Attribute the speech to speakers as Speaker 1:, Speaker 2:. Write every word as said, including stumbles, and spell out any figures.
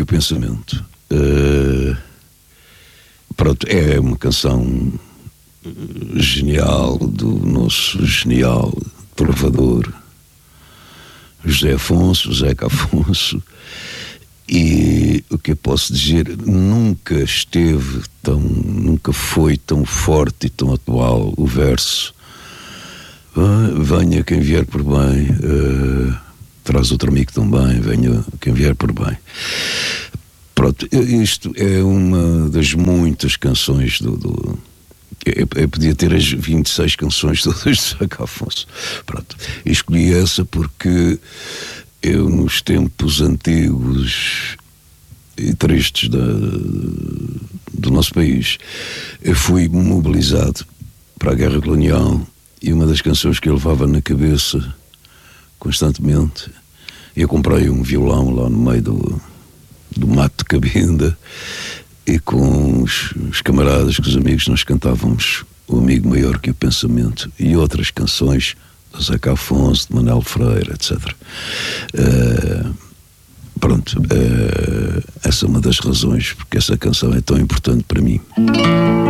Speaker 1: pensamento. Uh, pronto, é uma canção genial do nosso genial trovador José Afonso, Zeca Afonso, e o que eu posso dizer, nunca esteve tão, nunca foi tão forte e tão atual o verso. Uh, venha quem vier por bem, uh, traz outro amigo também, venha quem vier por bem. Pronto, isto é uma das muitas canções do... do eu, eu podia ter as vinte e seis canções todas de Zeca Afonso. Pronto, escolhi essa porque eu, nos tempos antigos e tristes da, do nosso país, eu fui mobilizado para a guerra colonial, e uma das canções que eu levava na cabeça constantemente, eu comprei um violão lá no meio do, do mato de Cabinda, e com os, os camaradas, com os amigos, nós cantávamos O Amigo Maior que o Pensamento e outras canções do Zeca Afonso, de Manuel Freire, etcétera. Uh, pronto, uh, essa é uma das razões porque essa canção é tão importante para mim.